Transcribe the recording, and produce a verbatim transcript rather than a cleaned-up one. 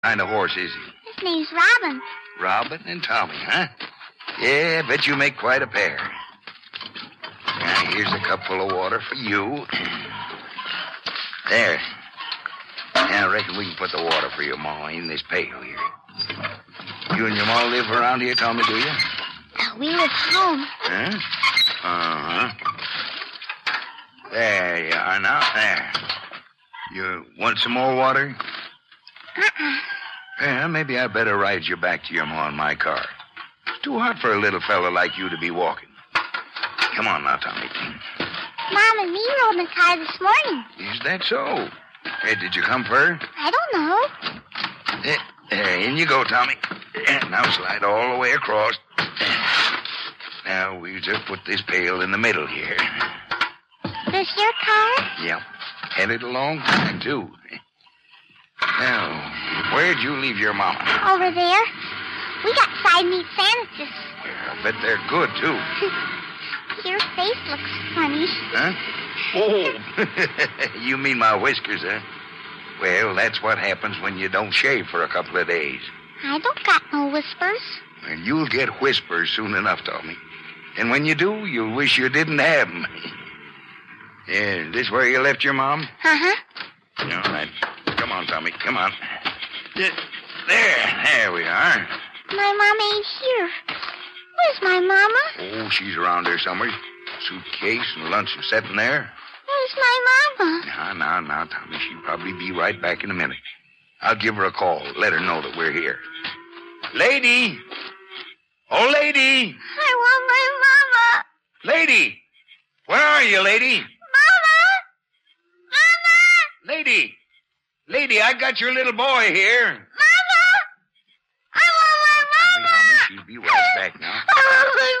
kind of horse is he? His name's Robin. Robin and Tommy, huh? Yeah, bet you make quite a pair. Now, here's a cup full of water for you. There. Now, I reckon we can put the water for your ma in this pail here. You and your ma live around here, Tommy, do you? Uh, we live home. Huh? Uh-huh. There you are now. There. You want some more water? Uh-uh. Yeah, maybe I'd better ride you back to your ma in my car. It's too hot for a little fella like you to be walking. Come on now, Tommy. Mom and me rode in the car this morning. Is that so? Hey, did you come for her? I don't know. There, there, in you go, Tommy. Now slide all the way across. Now we just put this pail in the middle here. This your car? Yep. Headed a long time, too. Now, where'd you leave your mama? Over there. We got side meat sandwiches. Yeah, I bet they're good, too. Your face looks funny. Huh? Oh, you mean my whiskers, huh? Well, that's what happens when you don't shave for a couple of days. I don't got no whispers. Well, you'll get whispers soon enough, Tommy. And when you do, you'll wish you didn't have them. Yeah, this where you left your mom? Uh-huh. All right. Come on, Tommy. Come on. There. There we are. My mama ain't here. Where's my mama? Oh, she's around there somewhere. Suitcase and lunch are sitting there. Where's my mama? Now, now, now, Tommy. She'll probably be right back in a minute. I'll give her a call. Let her know that we're here. Lady! Oh, lady! I want my mama. Lady! Where are you, lady? Mama! Mama! Lady! Lady, I got your little boy here. Mama! I want my mama! Tommy, she'll be right back now.